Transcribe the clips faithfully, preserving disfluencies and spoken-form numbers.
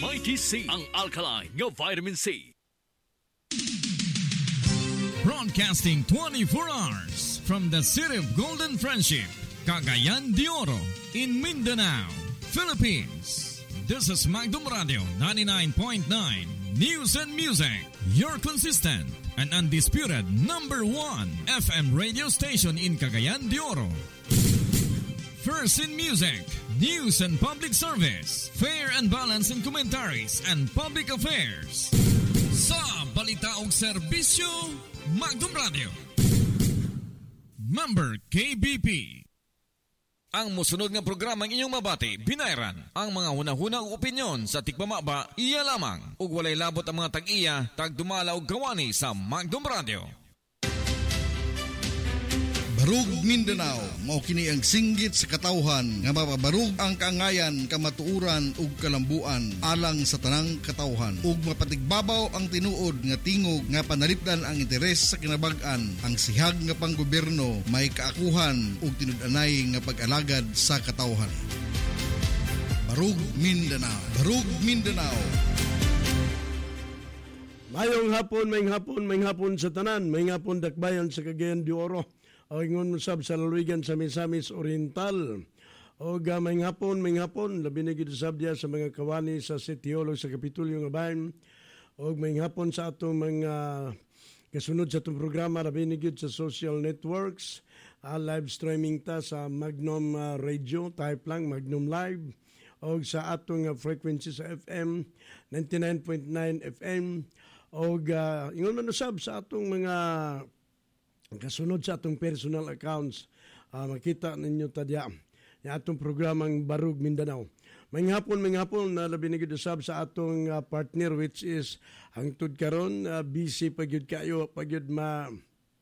Mighty C, ang alkaline nga vitamin C. Broadcasting twenty-four hours from the city of Golden Friendship, Cagayan de Oro, in Mindanao, Philippines. This is Magdum Radio ninety-nine point nine News and Music, your consistent and undisputed number one F M radio station in Cagayan de Oro. First in music, news and public service, fair and balance in commentaries and public affairs. Sa balita og serbisyo, Magdum Radio. Member K B P. Ang musunod nga programang inyong mabati, binayran. Ang mga hunahunang opinyon sa tigpamaba, iya lamang. Ug walay labot ang mga tag-iya, tagdumala og gawani sa Magdum Radio. Barug Mindanao, mao kini ang singgit sa katawhan nga mapabarug ang kaangayan, kamatuuran ug kalambuan alang sa tanang katawhan ug mapatigbabaw ang tinuod nga tingog nga panalipdan ang interes sa kinabag-an. Ang sihag nga panggobyerno may kaakuhan ug tinud-anay nga pag-alagad sa katawhan. Barug Mindanao, Barug Mindanao. Mayong hapon, mayong hapon, mayong hapon sa tanan, mayong hapon dakbayan sa Cagayan de Oro. O ingon mo sab sa laluigan sa Misamis Oriental. O gamay hapon, may hapon, labi na gito sab diya sa mga kawani sa Sitiolo sa Kapitulyo nga bayan. O may hapon sa atong mga kasunod sa atong programa, labi na gito sa social networks. Uh, live streaming ta sa Magnum uh, Radio, type lang, Magnum Live. O sa atong uh, frequency sa F M, ninety-nine point nine F M. O uh, ingon man sab sa atong mga kasunod sa atong personal accounts, uh, makita ninyo tadya yung atong programang Barug Mindanao. May hapon, may hapon na labi na gidusab sa atong uh, partner which is hangtod karon uh, busy pagyud kayo, pagyud ma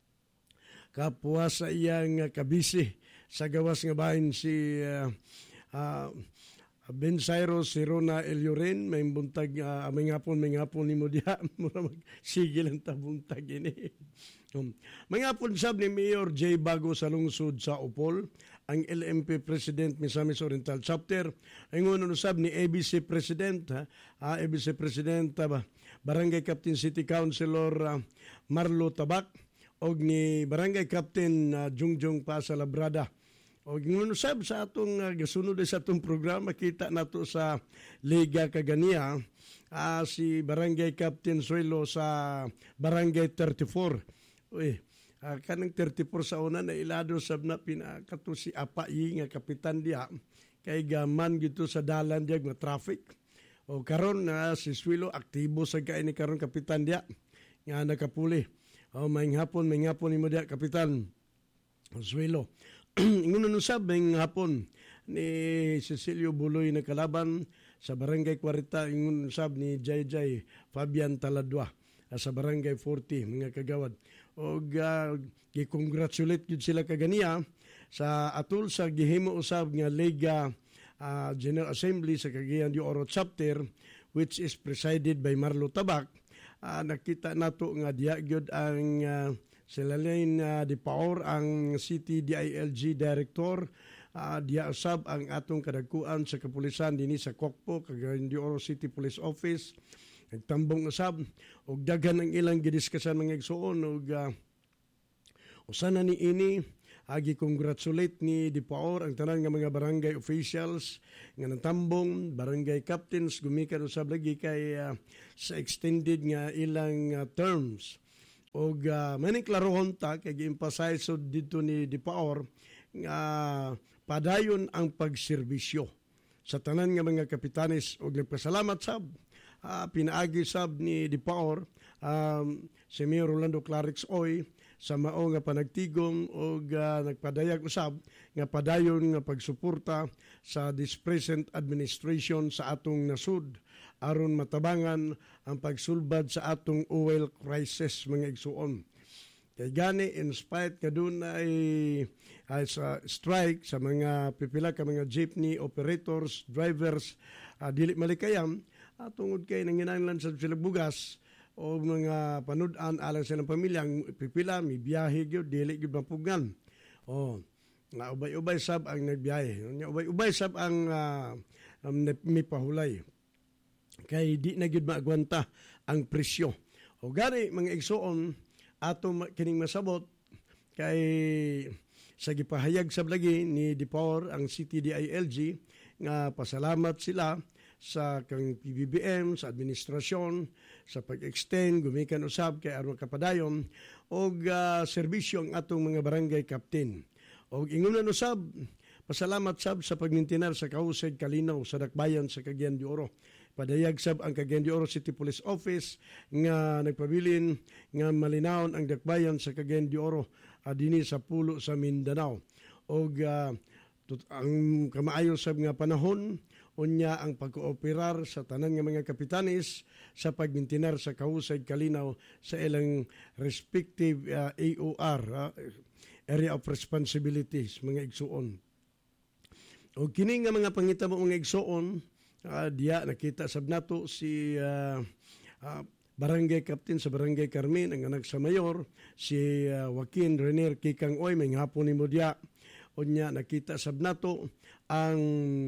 kapwa sa iyang uh, kabisi sa gawas nga bahin si uh, uh, Ben Cyrus, si Rona Elioren, may buntag, uh, may hapon, may hapon ni mo diya, mura magsigil ang tabuntag ini. Um, may hapon sab ni Mayor J. Bago sa lungsod sa Upol, ang L M P President Misamis Oriental Chapter, ang unang sab ni A B C President, ha? Uh, A B C President, uh, Barangay Captain City Councilor uh, Marlo Tabak, o ni Barangay Captain uh, Jungjong Pasa Labrada. O ginunusab sa atong uh, gasunod sa atong programa, kita nato sa Liga Kagania, uh, si Barangay Captain Suelo sa Barangay thirty-four. Uy, uh, kanang thirty-four sa una na ilado sab na pinakato si Apai nga kapitan diya kay gaman gito sa dalan diya nga traffic. O karon na uh, si Suelo aktibo sa kay ni karon kapitan diya nga nakapuli. O may hapon, may hapon nimo diya kapitan Suelo. Ingon nun sabing hapon ni Cecilio Buloy na kalaban sa Barangay forty, ingon sab ni Jay Jay Fabian Taladwa sa Barangay forty, mga kagawad. O uh, gi-congratulate yun sila kaganiya sa atul sa gihimo usab nga Liga uh, General Assembly sa Cagayan de Oro Chapter which is presided by Marlo Tabak. Uh, nakita nato nga diya gyud ang uh, sila Lane uh, Di Paor, ang City D I L G Director, uh, diya usab ang atong kadagkuan sa kapulisan dinhi sa Kokpo, Cagayan de Oro City Police Office. Nagtambong usab og daghan ang ilang gidiskasan mga igsuon og uh, usa na ni ini agi congratulate ni Di Paor ang tanan nga mga barangay officials nga natambong, barangay captains gumikan usab lagi kay uh, sa extended nga ilang uh, terms. O uh, maning klarohon ta, kaya gi-emphasize so dito ni Di Paor, nga uh, padayon ang pagserbisyo sa tanan nga mga kapitanes. O nagpasalamat sab, uh, pinaagi sab ni Di Paor, um, si Mayor Rolando Clarix Oy, sa mao nga panagtigom o uh, nagpadayag usab nga padayon nga pagsuporta sa this present administration sa atong nasud aron matabangan ang pagsulbad sa atong oil crisis mga igsuon. Kay gani in spite nga doon ay, ay sa strike sa mga pipila ka mga jeepney operators, drivers, uh, dili malikayam uh, tungod kay nanginahanglan sa sila bugas o mga panudan alang sa ilang pamilya pipila mi biyahe gyud dili gyud mapugan. Oh, nga ubay-ubay sab ang nagbiyahe. Ubay-ubay sab ang uh, um, mi pahulay. kay di na gyud maagwanta ang presyo. O gani mga igsoon ato kining masabot kay sa gipahayag sa lagi ni Dipor ang C T D I L G nga pasalamat sila sa kang P B B M, sa administrasyon, sa pag-extend, gumikan usab kay aron kapadayon og uh, serbisyo ang atong mga barangay captain. Og ingon na usab, pasalamat sab sa pagmintinar sa kahusay kalinaw sa dakbayan sa Cagayan de Oro. Padayag sab ang Cagayan de Oro City Police Office nga nagpabilin nga malinawon ang dakbayan sa Cagayan de Oro uh, dinhi sa pulo sa Mindanao. Og uh, tut- ang kamaayo sab nga panahon unya ang pagkooperar sa tanan nga mga kapitanes sa pagmintinar sa kahusay kalinaw sa ilang respective uh, A O R, uh, Area of Responsibilities, mga igsuon. O kini nga mga pangitabo mga igsuon, uh, diya nakita sab nato si uh, uh, Barangay Captain sa Barangay Carmen, ang anak sa mayor, si uh, Joaquin Renier Kikang Oy, may hapon ni Modia. Unya nakita sab nato ang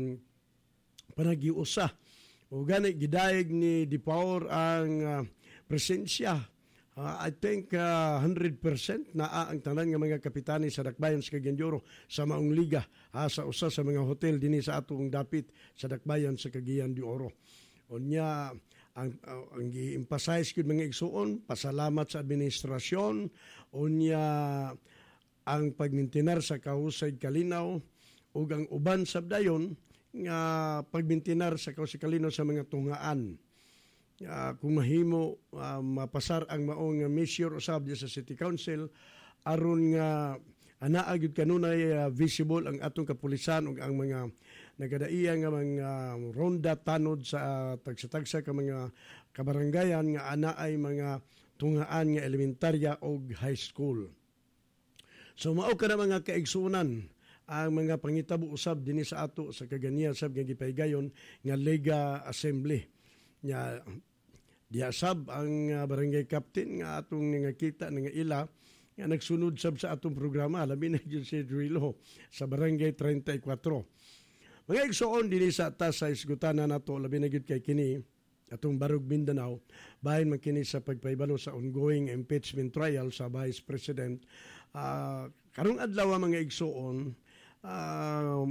panagiusa o gani gidayeg ni Dipaor ang uh, presensya. Uh, I think uh, one hundred percent naa ang tanan nga mga kapitani sa dakbayan sa Cagayan de Oro sa maong liga uh, sa usa sa mga hotel dinhi sa atong dapit sa dakbayan sa Cagayan de Oro. Unya ang uh, ang gi-emphasize gid mga igsuon, pasalamat sa administrasyon, unya ang pagmintinar sa kahusay kalinaw ug ang uban sabdayon nga pagmintinar sa kausikalino sa mga tungaan. Uh, kung mahimo uh, mapasar ang maong measure usab sa City Council aron nga anaa gyud kanunay uh, visible ang atong kapulisan ug ang mga nagadaiya nga mga ronda tanod sa uh, tagsa-tagsa ka mga kabarangayan nga anaay mga tungaan nga elementarya ug high school. So mao kana mga kaigsunan ang mga pangitabo usab dinhi sa ato sa Kaganiya sab nga gipaygayon nga Lega Assembly. Nya diya sab ang uh, barangay captain nga atong nangakita nga ila nga nagsunod sab sa atong programa labi na gyud si Drilo sa barangay thirty-four. Mga igsoon dinhi sa atas sa isgutana nato labi na gyud kay kini atong Barug Mindanao bahin man kini sa pagpaybalo sa ongoing impeachment trial sa Vice President. Uh, karong adlaw mga igsoon Uh,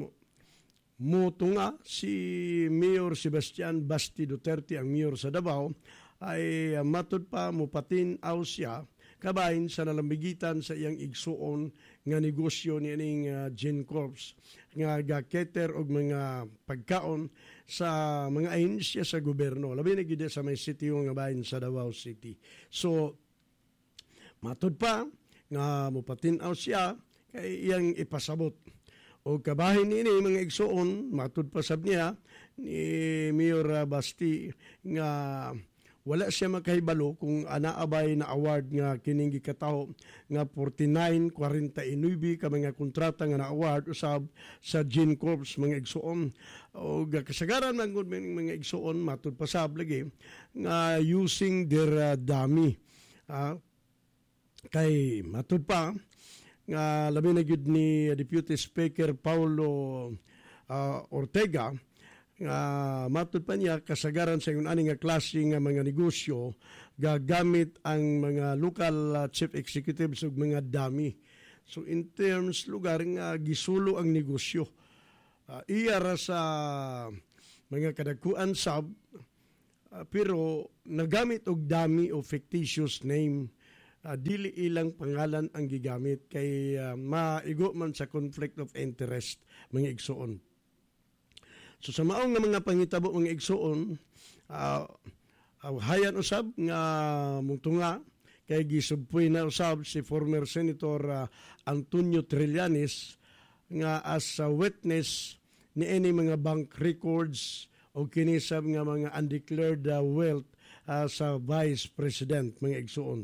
mutunga si Mayor Sebastian Basti Duterte ang mayor sa Davao ay uh, matud pa mupatin-aw siya kabahin sa nalambigitan sa iyang igsuon nga negosyo ni ining uh, GenCorps nga gaketer og mga pagkaon sa mga ahensya sa gobyerno labi na gid sa may sitio nga bahin sa Davao City. So matud pa nga mupatin-aw siya kay iyang ipasabot. O kabahin ini mga igsuon, matud pa sab niya ni Mayor Basti nga wala siya makahibalo kung anaabay na award nga kining gikataho nga forty-nine forty-nine ka mga kontrata nga na-award usab sa GenCorps mga igsuon. O kasagaran man gud mga igsuon matud pa sab lagi nga using their uh, dummy. Uh, kay matud pa nga labi na gyud ni Deputy Speaker Paulo uh, Ortega nga matud pa niya kasagaran sa ingon ani nga klase nga mga negosyo gagamit ang mga local uh, chief executives ug mga dami. So in terms lugar nga gisulo ang negosyo. Uh, iya ra sa mga kadagkuan sab uh, pero nagamit og dami o fictitious name. Uh, dili ilang pangalan ang gigamit kay uh, maigo man sa conflict of interest mga igsuon. So sa maong nga mga pangitabo mga igsuon, uh, uh, hayan usab nga mungtunga kay gisubpoy na usab si former Senator uh, Antonio Trillanes nga as a witness ni any mga bank records o kinisab nga mga undeclared uh, wealth uh, sa Vice President mga igsuon.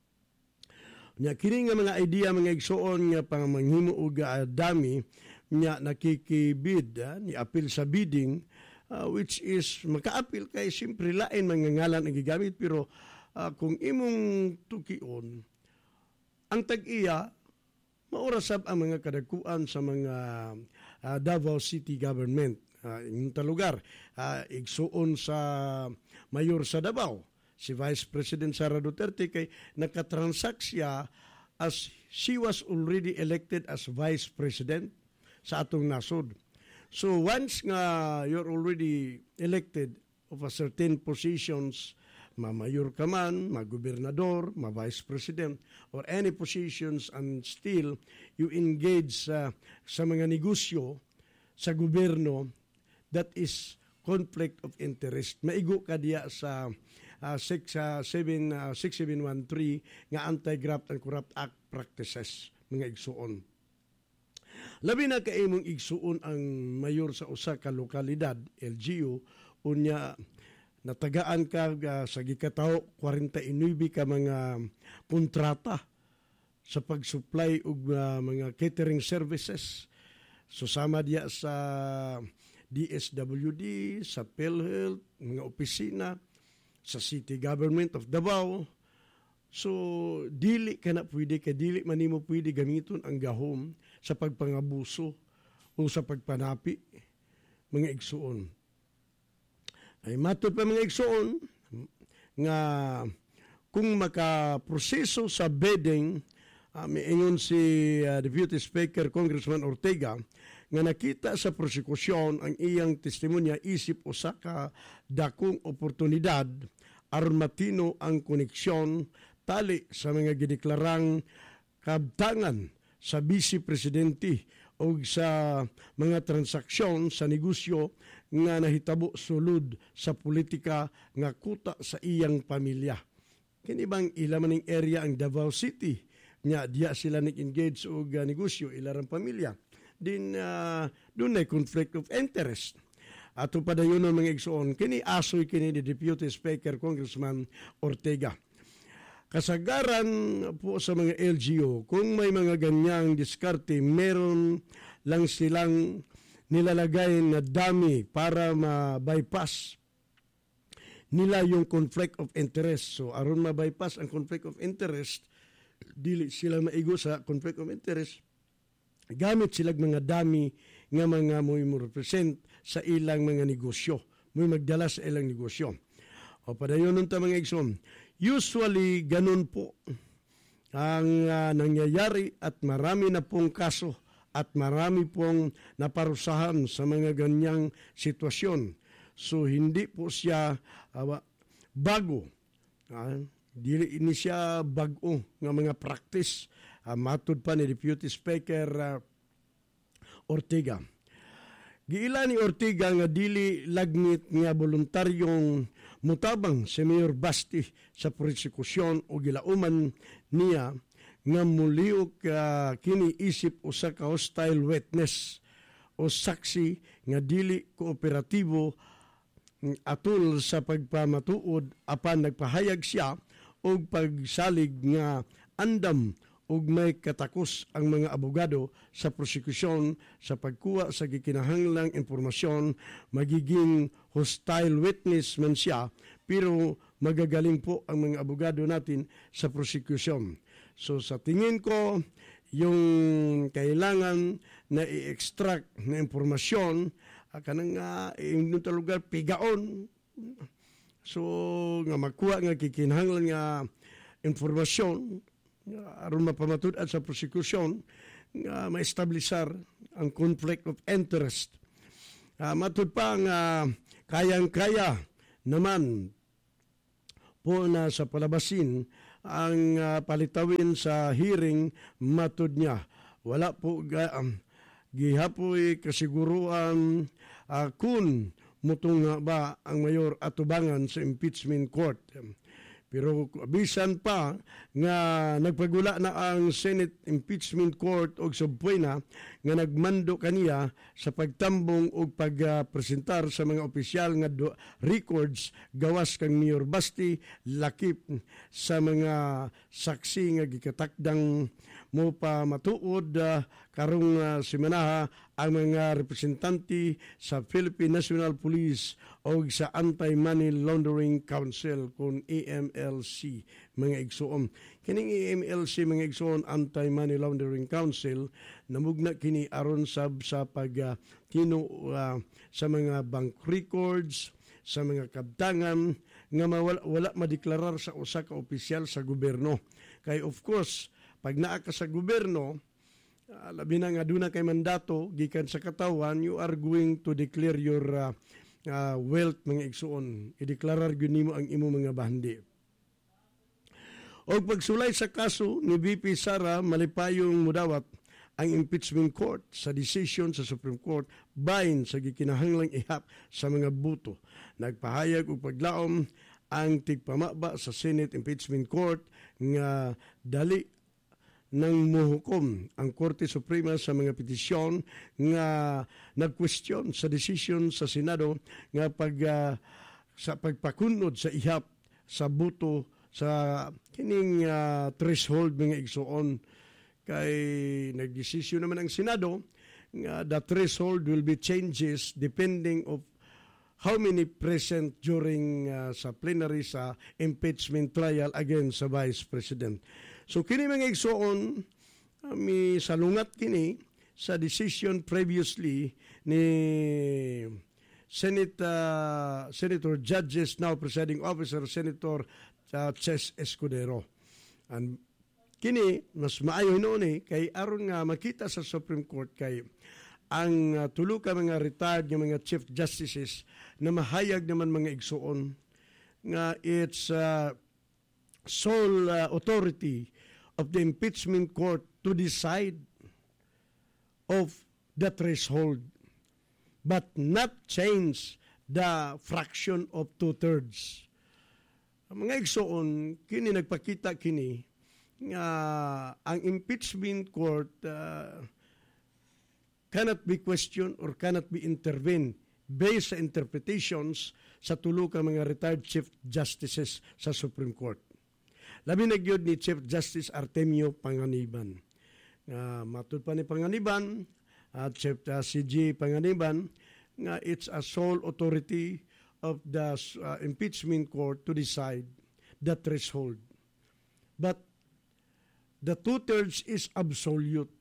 Nya kini nga mga idea mga igsuon nga pangmanghimo og uh, dami nya nakikibid uh, ni apil sa bidding uh, which is maka-apil kay simpre lain mga ngalan ang gigamit pero uh, kung imong tukion ang tag-iya maurasab ang mga kadagkuan sa mga uh, Davao City government uh, inyong talugar, uh, igsuon sa mayor sa Davao, si Vice President Sara Duterte, kay nakatransact siya as she was already elected as Vice President sa atong nasod. So once nga you're already elected of a certain positions, ma-mayor ka man, ma-gobernador, ma-vice president, or any positions, and still you engage uh, sa mga negosyo sa gobyerno, that is conflict of interest. Maigo ka diya sa uh, six seven one three nga Anti-Graft and Corrupt Act practices, mga igsuon. Labi na kaimong igsuon ang mayor sa usa ka lokalidad, L G U, unya natagaan ka uh, sa gikataho forty-nine ka mga kontrata sa pag-supply og uh, mga catering services. Susama diya sa D S W D, sa PhilHealth, mga opisina, sa City Government of Davao. So, dili ka na pwede, ka dili man mo pwede gamiton ang gahom sa pagpangabuso o sa pagpanapi, mga igsuon. Ay matod pa mga igsuon nga kung makaproseso sa bidding, uh, may ingon si uh, Deputy Speaker Congressman Ortega nga nakita sa prosekusyon ang iyang testimonya isip usa ka dakong oportunidad aron matino ang koneksyon tali sa mga gideklarang kabtangan sa Vice Presidente o sa mga transaksyon sa negosyo nga nahitabo sulod sa politika nga kuta sa iyang pamilya. Kini bang ilaman ng area ang Davao City nya diya sila nag-engage og uh, negosyo ilarang pamilya. Din uh, doon ay conflict of interest. Ato padayon ng mga igsuon kini asoy kini ni Deputy Speaker Congressman Ortega. Kasagaran po sa mga L G U, kung may mga ganyang diskarte, meron lang silang nilalagay na dami para ma-bypass nila yung conflict of interest. So, aron ma-bypass ang conflict of interest, dili sila maigo sa conflict of interest, gamit sila mga dami nga mga muy mo represent sa ilang mga negosyo. Muy magdala sa ilang negosyo. O padayon nun ta mga igsoon. Usually, ganun po ang uh, nangyayari at marami na pong kaso at marami pong naparusahan sa mga ganyang sitwasyon. So, hindi po siya uh, bago. Uh, dili ini siya bago nga mga practice. Uh, matod pa ni Deputy Speaker uh, Ortega. Giila ni Ortega nga dili lagnit nga voluntaryong mutabang si Mayor Basti sa prosekusyon o gilauman niya nga muliok uh, kini isip usa ka hostile witness o saksi nga dili kooperatibo atul sa pagpamatuod apan nagpahayag siya og pagsalig nga andam ug may katakos ang mga abogado sa prosekusyon sa pagkuha sa gikinahanglang impormasyon, magiging hostile witness man siya, pero magagaling po ang mga abogado natin sa prosekusyon. So sa tingin ko, yung kailangan na i-extract na impormasyon, kanang uh, yung lugar pigaon, so nga magkuha nga kikinahanglang nga informasyon, aron mapamatud-an sa prosekusyon nga uh, ma-establisar ang conflict of interest. Uh, matud pa nga uh, kayang-kaya naman po na sa palabasin ang uh, palitawin sa hearing matud niya. Wala po ga, um, gihapoy kasiguruan uh, kung mutong ba ang mayor atubangan sa impeachment court. Pero bisan pa nga nagpagula na ang Senate Impeachment Court og subpoena nga nagmando kaniya sa pagtambong og pagpresentar sa mga opisyal nga do- records gawas kang Mayor Basti lakip sa mga saksi nga gikatakdang mo pa matuod uh, karong uh, simanaha ang mga representante sa Philippine National Police o sa Anti-Money Laundering Council kung A M L C mga igsuon. Kining A M L C mga igsuon, Anti-Money Laundering Council, namugna kini aron sab sa pag uh, kino uh, sa mga bank records, sa mga kabtangan nga mawala, wala madeklarar sa usa ka opisyal sa gobyerno. Kay of course, pag naa ka sa gobyerno, uh, labi na nga doon na kay mandato, gikan sa katawan, you are going to declare your uh, uh, wealth mga igsuon. Ideklarar gyud nimo ang imo mga bahandi. O pagsulay sa kaso ni V P Sara, malipayong mudawat ang impeachment court sa decision sa Supreme Court bahin sa gikinahanglang ihap sa mga buto. Nagpahayag og paglaom ang tigpamaba sa Senate Impeachment Court nga dali nang muhukom ang Korte Suprema sa mga petisyon nga nagkwestiyon sa decision sa Senado nga pag uh, sa pagpakunod sa ihap sa buto sa kining uh, threshold mga igsuon. Kay nagdesisyon naman ang Senado nga the threshold will be changes depending of how many present during uh, sa plenary sa impeachment trial against sa Vice President. So kini mga igsuon, uh, mi salungat kini sa decision previously ni Senate uh, Senator Judges now presiding officer Senator uh, Ches Escudero. And kini mas maayo noon eh, kay aron nga makita sa Supreme Court kay ang uh, tulo ka mga retired nga mga Chief Justices na mahayag naman mga igsuon nga it's uh, sole uh, authority of the impeachment court to decide of the threshold but not change the fraction of two-thirds. Mga igsuon, kini nagpakita kini nga ang impeachment court uh, cannot be questioned or cannot be intervened based sa interpretations sa tulo ka mga retired Chief Justices sa Supreme Court. Labi na gyud ni Chief Justice Artemio Panganiban. Uh, matud pa ni Panganiban at uh, Chief uh, C G Panganiban nga it's a sole authority of the uh, impeachment court to decide the threshold. But the two-thirds is absolute.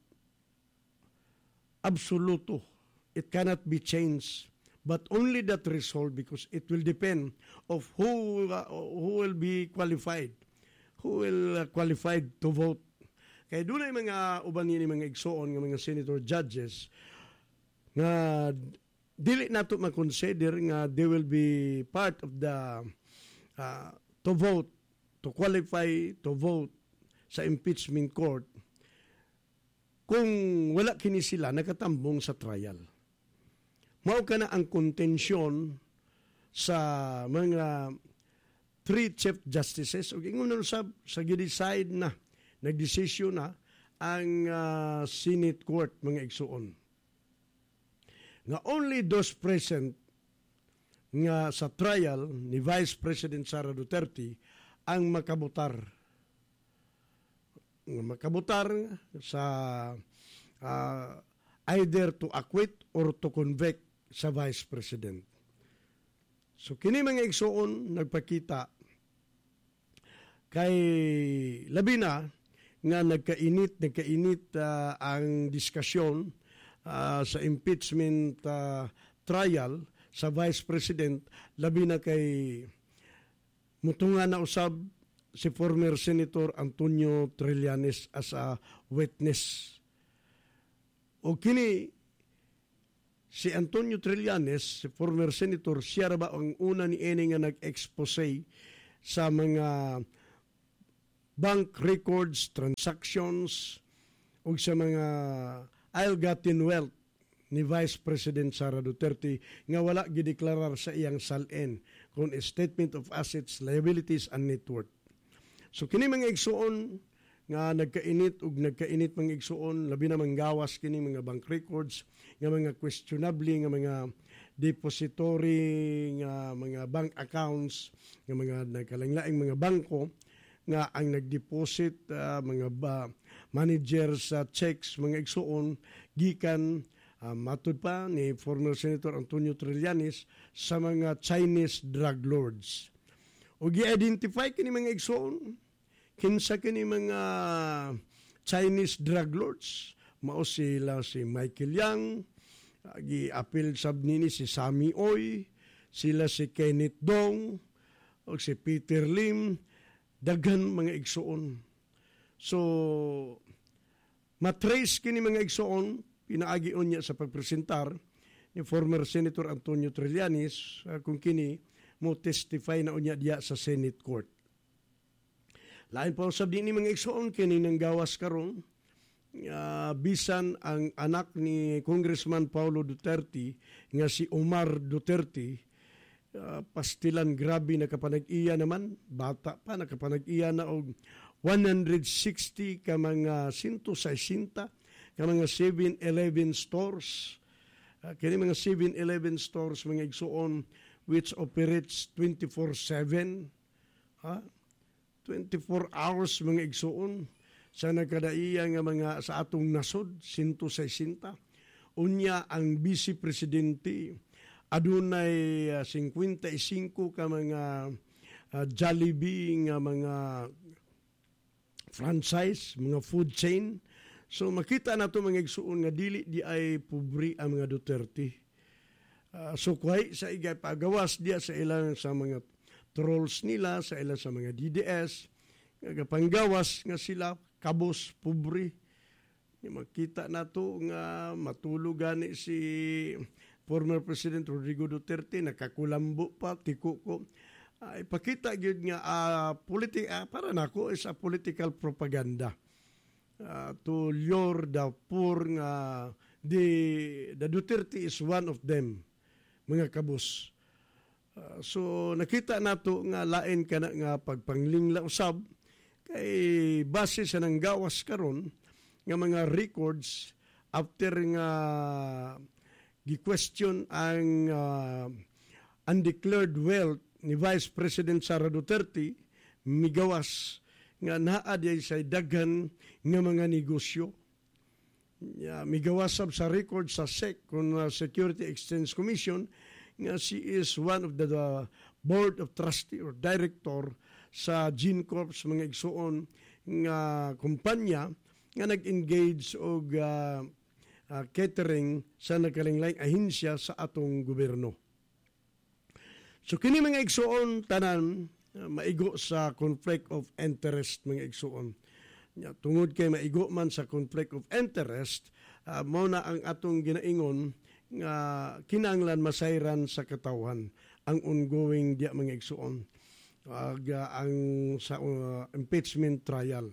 Absoluto. It cannot be changed. But only the threshold because it will depend of who uh, who will be qualified. Who will uh, qualified to vote. Kaya doon ay mga uban ni mga igsoon ng mga senator judges nga dili nato ma-consider nga they will be part of the uh, to vote, to qualify to vote sa impeachment court kung wala kini sila nakatambong sa trial. Mao kana ang kontensyon sa mga three chief justices ug ingon na sa sa gi-decide na nagdesisyon na ang uh, Senate court mga igsuon nga only those present nga sa trial ni Vice President Sara Duterte ang makabutar makabutar sa uh, either to acquit or to convict sa Vice President. So kini mga igsuon nagpakita kay labi na nga nagkainit nagkainit uh, ang diskusyon uh, sa impeachment uh, trial sa Vice President, labi na kay mutunga na usab si former Senator Antonio Trillanes as a witness. O kini si Antonio Trillanes, si former Senator, siya ba ang una ni Eni nga nag-expose sa mga bank records, transactions, o sa mga ill-gotten wealth ni Vice President Sara Duterte nga wala gideklarar sa iyang salin kung statement of assets, liabilities, and net worth. So kini mga igsuon nga nagkainit ug nagkainit mga igsuon labi na manggawas kini mga bank records nga mga questionable nga mga depository nga mga bank accounts nga mga nagkalanglaing mga bangko nga ang nagdeposit uh, mga ba, manager sa checks mga igsuon gikan uh, matud pa ni former Senator Antonio Trillanes sa mga Chinese drug lords. O gi-identify kini mga igsuon kinsa kini mga Chinese drug lords, mao sila si Michael Yang, uh, gi-apil sab nini si Sammy Oy, sila si Kenneth Dong, o si Peter Lim, daghan mga igsuon. So, matrace kini mga igsuon, pinaagion niya sa pagpresentar ni former Senator Antonio Trillanes uh, kung kini mo testify na unya diya sa Senate Court. Lain pa usab din ni mga igsuon kini nang gawas karon uh, bisan ang anak ni Congressman Paulo Duterte nga si Omar Duterte uh, pastilan grabe nakapanag-iya naman, bata pa nakapanag-iya na og one hundred sixty ka mga one hundred sixty ka mga seven eleven stores. Uh, kini mga seven eleven stores mga igsuon which operates twenty-four seven, ha? twenty-four hours mga igsuon sa nagkadaiya nga mga sa atong nasod one hundred sixty. Unya ang Vice Presidente adunay uh, fifty-five ka mga uh, Jollibee nga mga franchise, mga food chain. So makita nato mga igsuon nga dili di ay pobre ang mga Duterte. Uh, so kuhay sa igay pagawas diya sa ilang sa mga trolls nila, sa ilang sa mga D D S, nga panggawas nga sila kabos pobre. Makita nato nga matulog gani si former President Rodrigo Duterte, nakakulambo pa, tiko ko. Uh, ipakita gyud nga uh, politi- uh, para nako is a political propaganda uh, to lure the poor nga the, the Duterte is one of them, mga kabos. Uh, so nakita nato nga lain kana nga pagpanglingla usab kay base sa nang gawas karon nga mga records after nga gi-question ang uh, undeclared wealth ni Vice President Sara Duterte, migawas nga naa diay sa daghan nga mga negosyo. Yeah, migawas sab sa record sa S E C kun uh, Security Exchange Commission nga she is one of the, the board of trustee or director sa GeneCorp mga igsuon nga kumpanya nga nag-engage og uh, uh, catering sa nagkalinglaing ahensya sa atong gobyerno. So kini mga igsuon tanan uh, maigo sa conflict of interest mga igsuon. Ya, tungod kay maigo man sa conflict of interest, uh, mao na ang atong ginaingon nga kinahanglan masayran sa katawhan ang ongoing diya mga igsuon uh, ang sa uh, impeachment trial.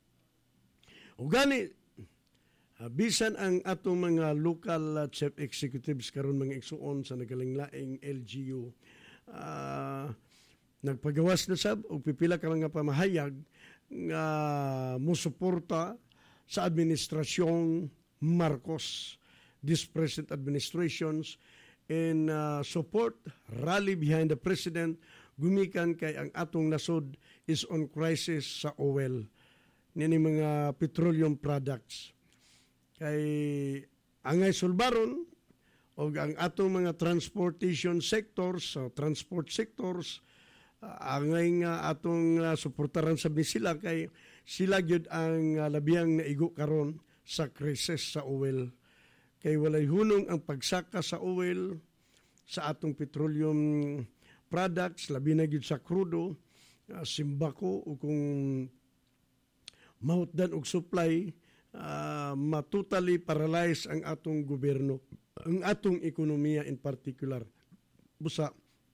O gani uh, bisan ang atong mga local uh, chief executives karon mga igsuon sa nagalinglaing L G U uh, nagpagawas na sab og pipila ka mga pamahayag nga musuporta sa administrasyong Marcos, this present administrations, and uh, support, rally behind the president, gumikan kay ang atong nasod is on crisis sa oil, nini mga petroleum products. Kay angay sulbaron, o ang atong mga transportation sectors, so transport sectors, uh, angay nga atong uh, suportaran sa sila kay sila gyud ang uh, labihang naigo karon sa krisis sa oil. Kay walay hunong ang pagsaka sa oil sa atong petroleum products, labi na gyud sa crudo, uh, simbako o kung mahutdan og supply, uh, matutally paralyze ang atong gobyerno, ang atong ekonomiya in particular. Busa,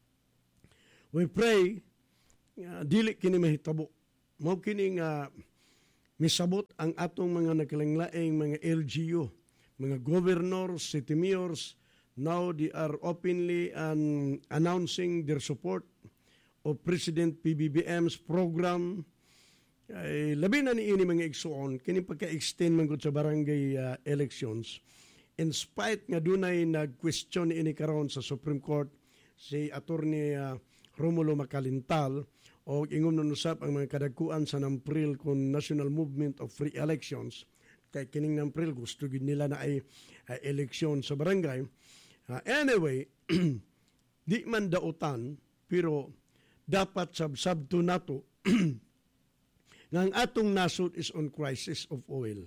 we pray, uh, dili kini mahitabo. Mao kini nga misabot ang atong mga nagkalanglaing mga L G U, mga governors, city mayors. Now they are openly um, announcing their support of President P B B M's program. Ay, labi na ni ini mga igsuon, kini pagka-extend man gud sa barangay uh, elections. In spite nga dunay nag-question ni ini karon sa Supreme Court, si Attorney uh, Romulo Macalintal o ingom nun usab ang mga kadagkuan sa Nampril kung National Movement of Free Elections. Kay kining Nampril gusto gid nila na ay uh, eleksyon sa barangay. Uh, anyway, di man dautan pero dapat sab-sabto nato nga ang atong nasod is on crisis of oil.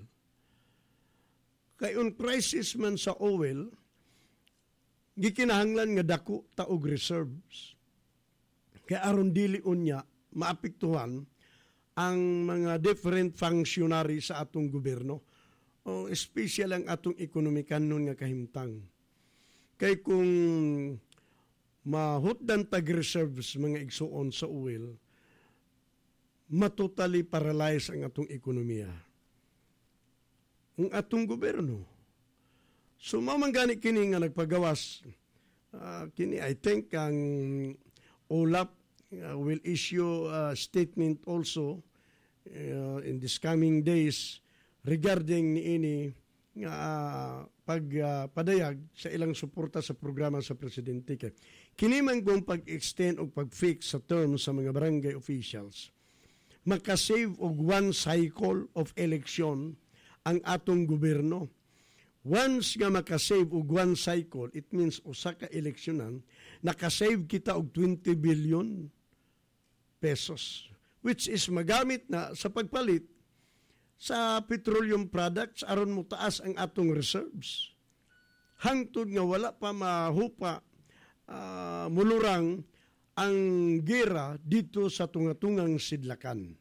Kay on crisis man sa oil, gikinahanglan nga dako ta og reserves. Kay aron dili unya maapektuhan ang mga different functionary sa atong gobyerno o especially ang atong ekonomikan nun nga kahimtang. Kay kung mahutdan tag reserves mga igsuon sa oil, matotally paralyze ang atong ekonomiya. Ang atong gobyerno. So mamanggani kini nga nagpagawas, uh, kini I think ang O L A P uh, will issue a statement also uh, in these coming days regarding niini nga uh, pagpadayag uh, sa ilang suporta sa programa sa presidente. Kini man gong pag-extend o pag-fix sa term sa mga barangay officials, makasave og one cycle of election ang atong gobyerno. Once nga makasave og one cycle, it means usa ka eleksyonan, nakasave kita og twenty billion pesos, which is magamit na sa pagpalit sa petroleum products aron mo taas ang atong reserves. Hangtod nga wala pa mahupa uh, mulurang ang gera dito sa tungatungang sidlakan.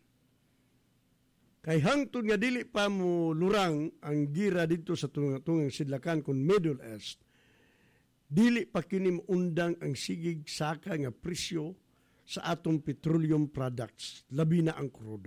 Kay hangtod nga dili pa mo lurang ang gira dito sa tungatungang sidlakan kung Middle East, dili pa kini undang ang sigig saka nga presyo sa atong petroleum products, labi na ang krudo.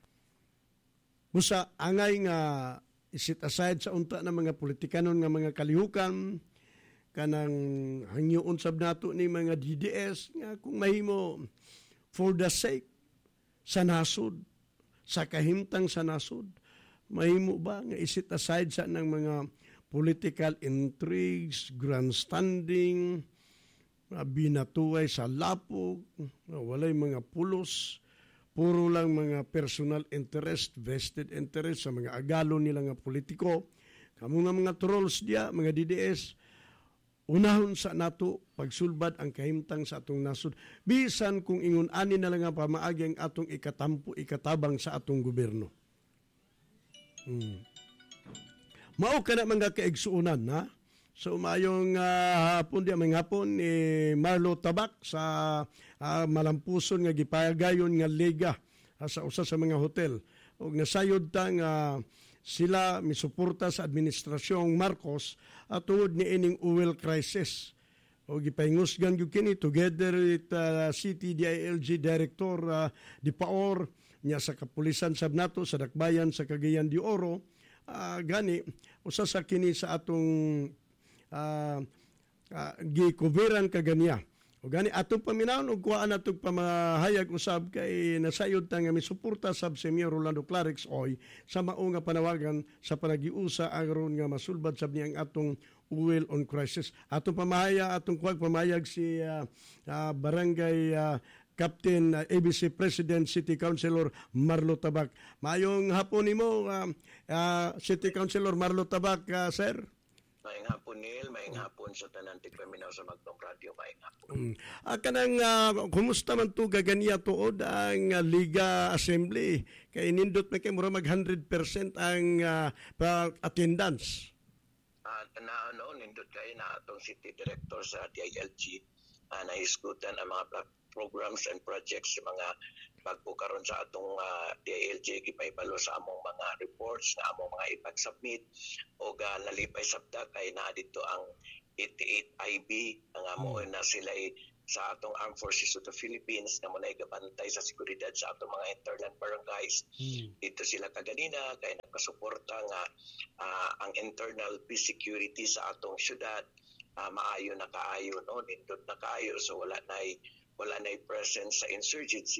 Busa angay nga isit aside sa unta ng mga politikanon nga mga kalihukan, kanang hangyoon sab nato ni mga D D S nga kung mahimo for the sake sa nasod, sa kahimtang sa nasod, mahimo ba nga isit aside sa ng mga political intrigues, grandstanding, binatuay sa lapog, walay mga pulos, puro lang mga personal interest, vested interest sa mga agalo nila nga politiko, kamo nga mga trolls diya, mga D D S, unahon sa nato pagsulbad ang kahimtang sa atong nasod. Bisan kung ingon ani na lang nga pamaagi ang atong ikatampo, ikatabang sa atong gobyerno. Hmm. Mao ka na mga kaigsuunan, ha? So mayong uh, hapon di may hapon ni eh, Marlo Tabak sa uh, malampuson nga gipagayon nga liga uh, sa usa sa mga hotel. Og nasayod ta nga uh, sila misuporta sa administrasyong Marcos at uh, tungod ni ining oil crisis. O gipahingusgan gyud kini together with uh, City D I L G Director uh, Di Paor nya sa kapulisan sab nato sa Dakbayan sa Cagayan de Oro. Uh, gani usa sa kini sa atong uh, uh, gikuberan kaganiya. O gani atong paminawon ug kuhaan natong pamahayag usab kay nasayod ta nga misuporta sab si Mayor Rolando Clarix oy sa mao nga panawagan sa panagiusa aron nga masulbad sab niya ang atong oil on crisis. Atong pamahaya atong kuwag pamahayag si uh, uh, barangay uh, Captain uh, A B C President City Councilor Marlo Tabak. Mayong hapon nimo uh, uh, City Councilor Marlo Tabak, uh, sir. Maayong hapon, Neil. Maayong hapon sa tanan tigpaminaw sa Magtong Radio. Maayong hapon. Mm. Ah, kanang, uh, kumusta man to gaganiya tuod ang uh, Liga Assembly? Kay nindot na kayo mura mag one hundred percent ang uh, attendance. At uh, na ano, nindot kayo na itong City Director sa D I L G uh, na iskutan ang mga programs and projects sa mga pagpukaron sa atong uh, D I L G gipaybalo sa among mga reports na among mga ipag-submit o uh, nalipay sabta kay na dito ang eighty-eight I B nga mo mm. na sila sa atong Armed Forces of the Philippines na muna igabantay sa seguridad sa atong mga interland barangays. Mm. Dito sila kaganina kay nagpasuporta nga uh, ang internal peace security sa atong syudad uh, maayo na kaayo no nindot na kaayo so wala nay wala na presence sa insurgencies.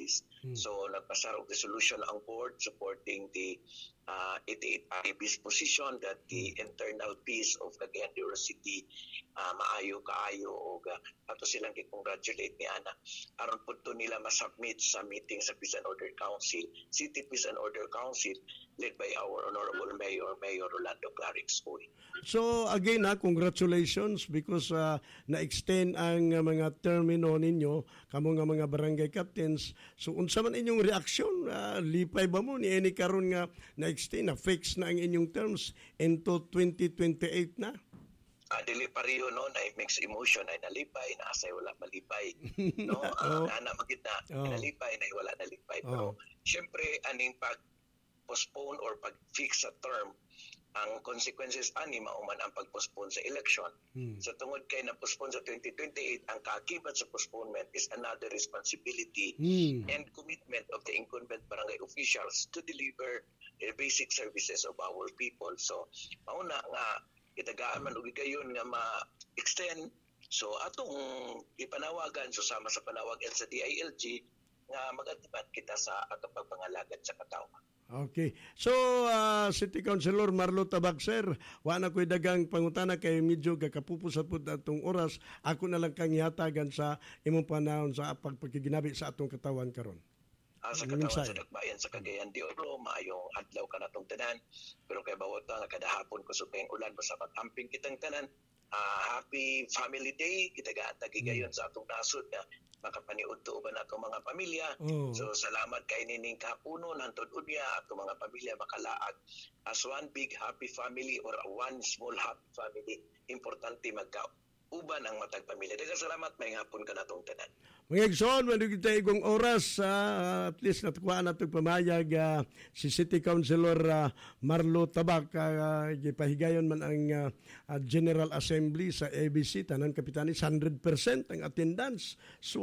So nagpasa og resolution ang board supporting the uh, eighty-eight I B's position that the internal peace of Cagayan de Oro City uh, maayo kaayo og uh, ato silang gi-congratulate ni ana aron pudto nila ma-submit sa meeting sa Peace and Order Council, City Peace and Order Council led by our Honorable Mayor Mayor Rolando Clarix Uy. So again ha, congratulations because uh, na-extend ang uh, mga termino ninyo kamo nga mga barangay captains. So unsa man inyong reaksyon? Uh, lipay ba mo ni any karon nga na-extend na fix na ang inyong terms into twenty twenty-eight na? Uh, dili pareho no na mixed emotion ay nalipay na asay wala malipay no uh, oh. ana magid na oh. nalipay na wala nalipay pero oh. syempre aning pag postpone or pag-fix sa term, ang consequences ani mauman ang pag-postpone sa election. Hmm. Sa tungod kay na-postpone sa twenty twenty-eight, ang kaakibat sa postponement is another responsibility hmm. and commitment of the incumbent barangay officials to deliver the basic services of our people. So, mauna nga, itagaan man ugi gayon nga ma-extend. So, atong ipanawagan, so sama sa panawag sa D I L G, nga mag-atibat kita sa atong pagpangalagad sa katawhan. Okay. So, uh, City Councilor Marlo Tabak, sir, wala ko'y dagang pangutana kay medyo kakapupusat po atong oras. Ako na lang kang ihatagan sa imong panahon sa pagpagiginabi sa atong katawan karon. Ah, sa katawan sa Dakbayan sa Cagayan de Oro, maayong adlaw ka na itong tanan. Pero kay bawat nga kadahapon ko sa ulan mo sa pag-amping kitang tanan. Uh, happy Family Day. Kita gaatagi gayon sa atong nasod na makapaniud to uban atong mga pamilya. Oh. So salamat kay nining kapuno nantod unya atong mga pamilya makalaag as one big happy family or one small happy family. Importante magka uban ang matag pamilya. Daghang salamat may hapon ka natong tanan. Mga igsoon, mando kita igong oras, uh, at least natukuhaan natong pamayag uh, si City Councilor uh, Marlo Tabak, uh, gipahigayon man ang uh, uh, General Assembly sa A B C, tanan kapitanis, one hundred percent ang attendance. So,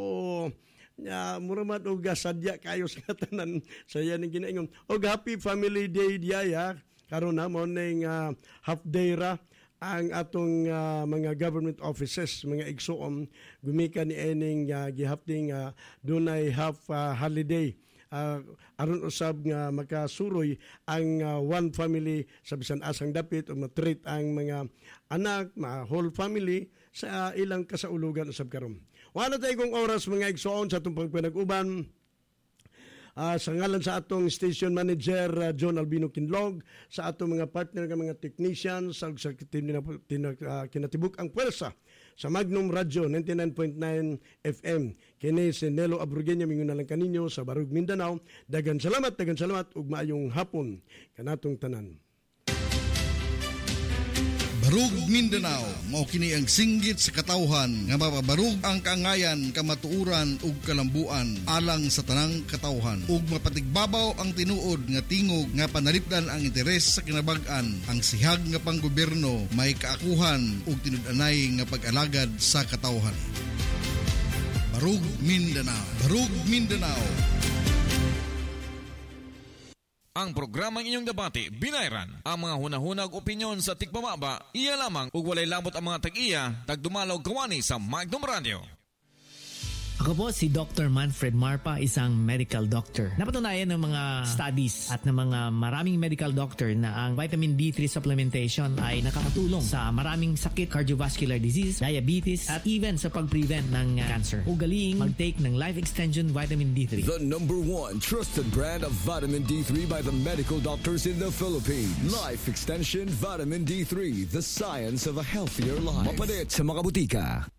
uh, muramat og sadya kayo sa tanan sa yan ang ginaingon. Og happy family day diya, karon na mo ning uh, half day ra ang atong uh, mga government offices, mga igsoon, gumika ni ening uh, gihapting uh, dunay half uh, holiday. Uh, aron usab nga makasuroy ang uh, one family sa bisan asang dapit o matreat ang mga anak, mga whole family sa uh, ilang kasaulugan usab karon. Wala tayo kong oras mga igsoon sa atong pagpanag-uban. Uh, sa ngalan sa atong station manager uh, John Albino Kinlog, sa atong mga partner nga mga technicians, sa, sa tin, tin, uh, kinatibuk ang pwersa sa Magnum Radio ninety-nine point nine F M. Kini si Nelo Abrugueña mingon na lang kaninyo sa Barug, Mindanao. Dagan salamat, dagan salamat ug maayong hapon kanatong tanan. Barug Mindanao, mao kini ang singgit sa katawhan nga mapabarug ang kaangayan, kamatuuran ug kalambuan alang sa tanang katawhan ug mapatigbabaw ang tinuod nga tingog nga panalipdan ang interes sa kinabag-an. Ang sihag nga panggobyerno may kaakuhan ug tinud-anay nga pag-alagad sa katawhan. Barug Mindanao, Barug Mindanao. Ang programang inyong debate, binayran. Ang mga hunahunag opinyon sa tikpamaba, iya lamang ug walay lamot ang mga tag-iya, tagdumalaw gawani sa Magnum Radio. Ako po si Doctor Manfred Marpa, isang medical doctor. Napatunayan ng mga studies at ng mga maraming medical doctor na ang vitamin D three supplementation ay nakakatulong sa maraming sakit, cardiovascular disease, diabetes, at even sa pag-prevent ng cancer. Ugaling mag-take ng Life Extension Vitamin D three. The number one trusted brand of vitamin D three by the medical doctors in the Philippines. Life Extension Vitamin D three, the science of a healthier life. Mapalit sa mga butika.